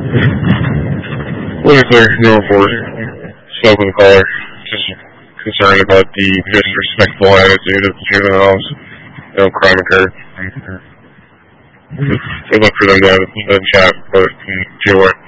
What is there? No report. Spoke with the caller. Just concerned about the disrespectful attitude of juveniles. No crime occurred. Good luck for them to have a chat, but deal with